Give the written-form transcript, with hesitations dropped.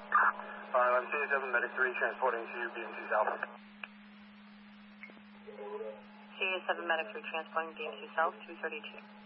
I'm CA7 Medic 3 transporting to BM2 South. CA7 Medic 3 transporting BM2 South, 232.